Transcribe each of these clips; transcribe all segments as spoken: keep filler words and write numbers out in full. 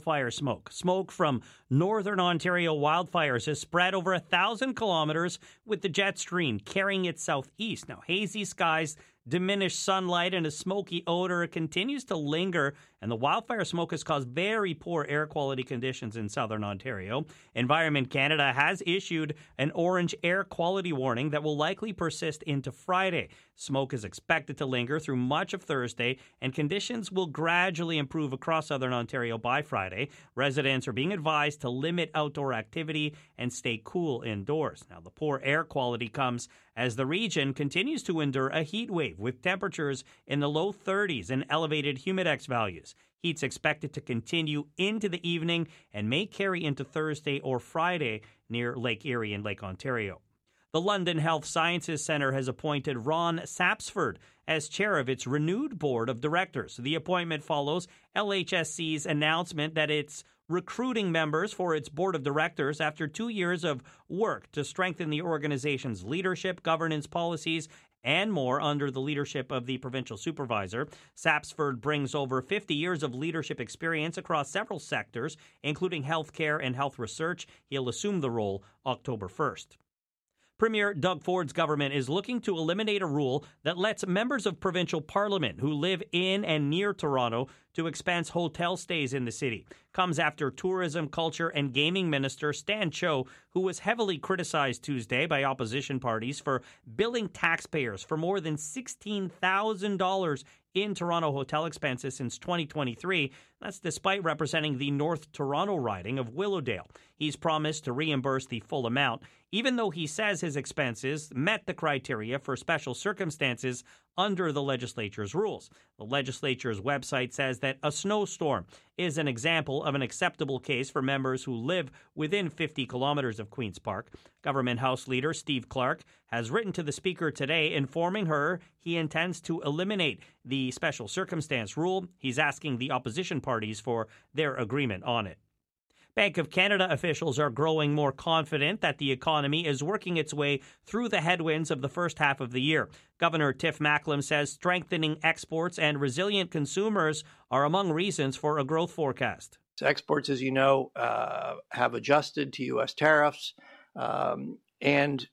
Fire smoke. Smoke from northern Ontario wildfires has spread over a thousand kilometers with the jet stream carrying it southeast. Now, hazy skies, diminished sunlight, and a smoky odor continues to linger, and the wildfire smoke has caused very poor air quality conditions in southern Ontario. Environment Canada has issued an orange air quality warning that will likely persist into Friday. Smoke is expected to linger through much of Thursday, and conditions will gradually improve across southern Ontario by Friday. Residents are being advised to limit outdoor activity and stay cool indoors. Now, the poor air quality comes as the region continues to endure a heat wave with temperatures in the low thirties and elevated humidex values. Heat's expected to continue into the evening and may carry into Thursday or Friday near Lake Erie and Lake Ontario. The London Health Sciences Centre has appointed Ron Sapsford as chair of its renewed board of directors. The appointment follows L H S C's announcement that it's recruiting members for its board of directors after two years of work to strengthen the organization's leadership, governance policies, and more under the leadership of the provincial supervisor. Sapsford brings over fifty years of leadership experience across several sectors, including healthcare and health research. He'll assume the role October first. Premier Doug Ford's government is looking to eliminate a rule that lets members of provincial parliament who live in and near Toronto to expense hotel stays in the city. Comes after tourism, culture, and gaming minister Stan Cho, who was heavily criticized Tuesday by opposition parties for billing taxpayers for more than sixteen thousand dollars in Toronto hotel expenses since twenty twenty-three. That's despite representing the North Toronto riding of Willowdale. He's promised to reimburse the full amount, even though he says his expenses met the criteria for special circumstances under the legislature's rules. The legislature's website says that a snowstorm is an example of an acceptable case for members who live within fifty kilometers of Queen's Park. Government House Leader Steve Clark has written to the Speaker today informing her he intends to eliminate the special circumstance rule. He's asking the opposition parties for their agreement on it. Bank of Canada officials are growing more confident that the economy is working its way through the headwinds of the first half of the year. Governor Tiff Macklem says strengthening exports and resilient consumers are among reasons for a growth forecast. Exports, as you know, uh, have adjusted to U S tariffs, um, and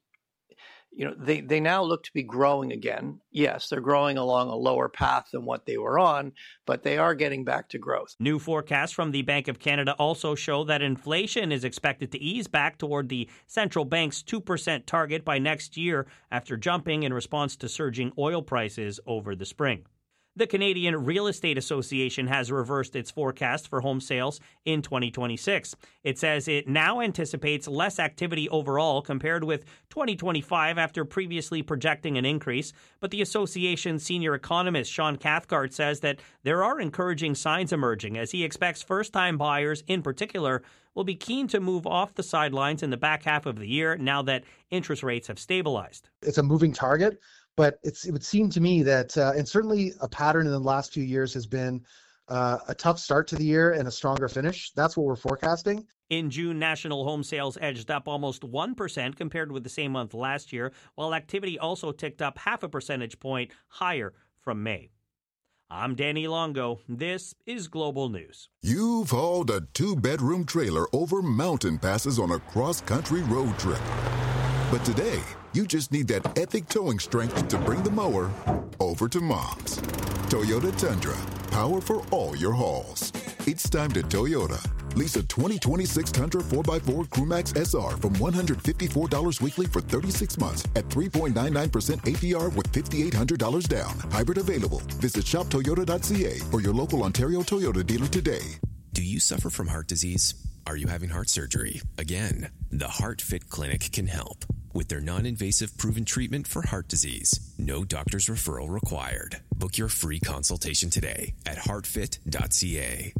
you know they, they now look to be growing again. Yes, they're growing along a lower path than what they were on, but they are getting back to growth. New forecasts from the Bank of Canada also show that inflation is expected to ease back toward the central bank's two percent target by next year after jumping in response to surging oil prices over the spring. The Canadian Real Estate Association has reversed its forecast for home sales in twenty twenty-six. It says it now anticipates less activity overall compared with twenty twenty-five after previously projecting an increase. But the association's senior economist Sean Cathcart says that there are encouraging signs emerging as he expects first-time buyers in particular will be keen to move off the sidelines in the back half of the year now that interest rates have stabilized. It's a moving target. But it's, it would seem to me that, uh, and certainly a pattern in the last few years has been uh, a tough start to the year and a stronger finish. That's what we're forecasting. In June, national home sales edged up almost one percent compared with the same month last year, while activity also ticked up half a percentage point higher from May. I'm Danny Longo. This is Global News. You've hauled a two-bedroom trailer over mountain passes on a cross-country road trip. But today, you just need that epic towing strength to bring the mower over to Mom's. Toyota Tundra, power for all your hauls. It's time to Toyota. Lease a twenty twenty-six Tundra four by four Crewmax S R from one hundred fifty-four dollars weekly for thirty-six months at three point nine nine percent A P R with five thousand eight hundred dollars down. Hybrid available. Visit shop toyota dot c a or your local Ontario Toyota dealer today. Do you suffer from heart disease? Are you having heart surgery? Again, the HeartFit Clinic can help. With their non-invasive proven treatment for heart disease. No doctor's referral required. Book your free consultation today at heart fit dot c a.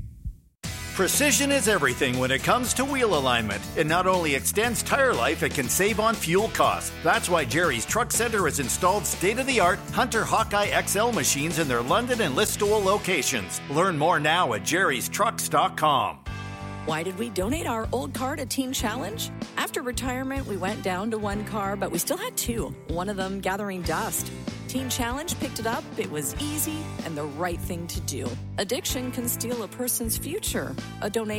Precision is everything when it comes to wheel alignment. It not only extends tire life, it can save on fuel costs. That's why Jerry's Truck Center has installed state-of-the-art Hunter Hawkeye X L machines in their London and Listowel locations. Learn more now at jerrys trucks dot com. Why did we donate our old car to Teen Challenge? After retirement, we went down to one car, but we still had two, one of them gathering dust. Teen Challenge picked it up, it was easy, and the right thing to do. Addiction can steal a person's future. A donation